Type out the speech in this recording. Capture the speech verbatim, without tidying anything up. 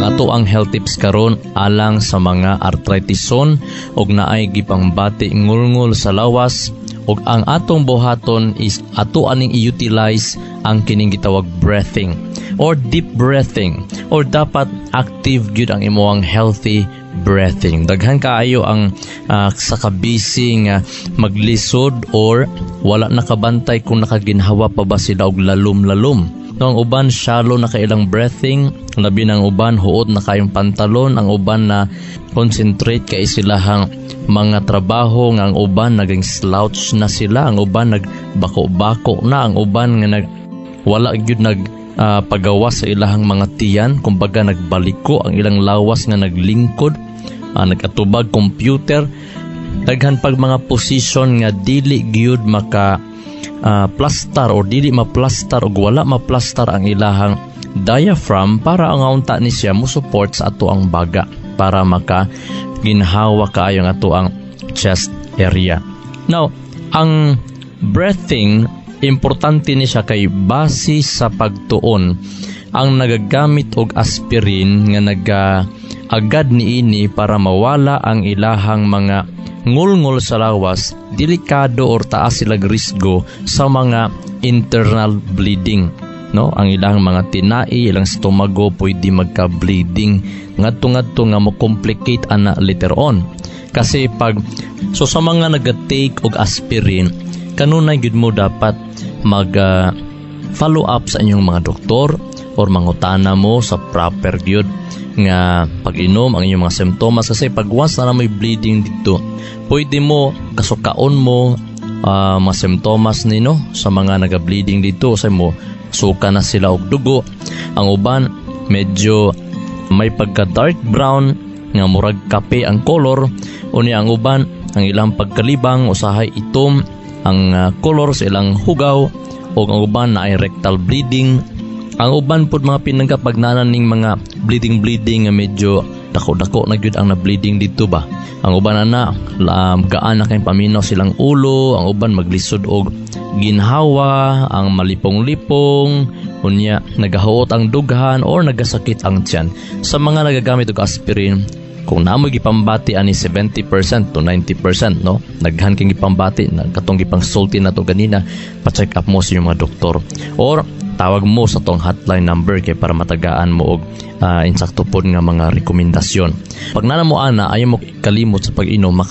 ato ang health tips karon alang sa mga arthritison og naay gipangbati ngulngul sa lawas, ug ang atong buhaton is ato aning i-utilize ang kining gitawag breathing or deep breathing, or dapat active gyud ang imong healthy breathing. Daghan kaayo ang uh, sa kabisi nga maglisod or wala nakabantay kung nakaginhawa pa ba sila og lalom-lalom. No, ang uban shallow na kailang breathing, labi ng uban huot na kayong pantalon, ang uban na concentrate kay silahang mga trabaho, nga ang uban naging slouch na sila, ang uban nagbako-bako na, ang uban nga nag wala gyud nag uh, pagawa sa ilahang mga tiyan, kumbaga nagbaliko ang ilang lawas nga naglingkod, uh, nagatubag computer. Daghan pag mga position nga dili gyud maka Uh, plaster or dili ma-plaster o wala ma-plaster ang ilahang diaphragm para ang unta ni siya mo support sa ato ang baga para maka ginhawa kaayo ang ato ang chest area. Now, ang breathing importante ni siya kay base sa pagtuon ang nagagamit og aspirin nga naga agad niini para mawala ang ilahang mga ngulngol sa lawas, delikado or taas silang risgo sa mga internal bleeding. No, ang ilang mga tinai, ilang stomago pwede magka-bleeding ngadto-ngadto nga mo complicate ana later on. Kasi pag so sa mga nag-take og aspirin, kanunay gid mo dapat mag uh, follow up sa inyong mga doktor or mangutana mo sa proper gyud nga pag-inom ang inyong mga symptoms, kasi pag once na may bleeding dito, pwede mo kasukaon mo uh, mga symptoms nino sa mga naga-bleeding dito, sa mo suka na sila og dugo, ang uban medyo may pagka dark brown nga murag kape ang color, unya ang uban ang ilang pagkalibang usahay itom ang uh, color sa ilang hugaw, o ang uban na ay rectal bleeding. Ang uban pod mga pinangga pagnanan ning mga bleeding-bleeding nga medyo dako-dako na gyud ang na-bleeding dito ba. Ang uban ana um, gaan na kay paminaw silang ulo, ang uban maglisod og ginhawa, ang malipong-lipong, unya nagahuot ang dughan or nagasakit ang tiyan. Sa mga nagagamit og aspirin, kung namo gipambati ani seventy percent to ninety percent, no, naghan kang gipambati na katong gipang sulti na to ganina, pa-check up mo sa inyong mga doktor or tawag mo sa tong hotline number kay para matagaan mo og uh, insakto pod nga mga rekomendasyon. Pag nana mo ana ayo mo kalimot sa pag-inom,